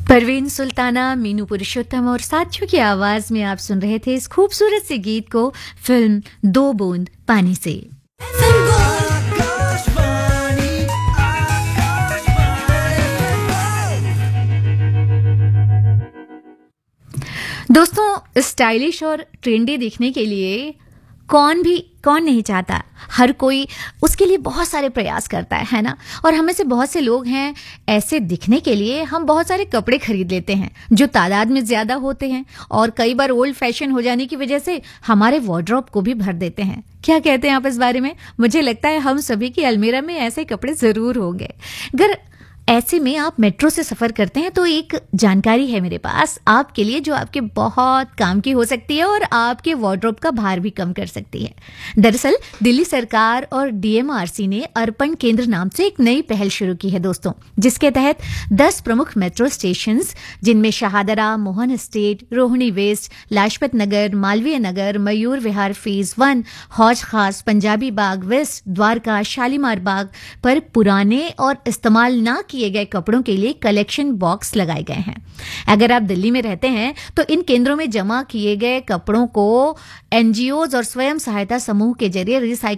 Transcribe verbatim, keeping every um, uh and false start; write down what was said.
परवीन सुल्ताना, मीनू पुरुषोत्तम और साथियों की आवाज में आप सुन रहे थे इस खूबसूरत से गीत को फिल्म दो बूंद पानी से। दोस्तों, स्टाइलिश और ट्रेंडी दिखने के लिए कौन भी कौन नहीं चाहता। हर कोई उसके लिए बहुत सारे प्रयास करता है है ना। और हमें से बहुत से लोग हैं ऐसे दिखने के लिए हम बहुत सारे कपड़े खरीद लेते हैं जो तादाद में ज्यादा होते हैं और कई बार ओल्ड फैशन हो जाने की वजह से हमारे वार्डरोब को भी भर देते हैं। क्या कहते हैं आप इस बारे में? मुझे लगता है हम सभी की अलमीरा में ऐसे कपड़े जरूर होंगे। अगर ऐसे में आप मेट्रो से सफर करते हैं तो एक जानकारी है मेरे पास आपके लिए जो आपके बहुत काम की हो सकती है और आपके वार्डरोब का भार भी कम कर सकती है। दरअसल दिल्ली सरकार और डीएमआरसी ने अर्पण केंद्र नाम से एक नई पहल शुरू की है दोस्तों, जिसके तहत दस प्रमुख मेट्रो स्टेशंस जिनमें Shahdara, Mohan estate, Rohini waste, Lajpat Nagar, Malviya Nagar, Mayur Vihar phase one, हौज खास, पंजाबी बाग वेस्ट, द्वारका, शालीमार बाग पर पुराने और इस्तेमाल ना किए गए कपड़ों के लिए कलेक्शन बॉक्स लगाए गए हैं। अगर आप दिल्ली में रहते हैं तो इन केंद्रों में जमा किए गए कपड़ों को एनजीओज और स्वयं सहायता समूह के जरिए रिसाइकिल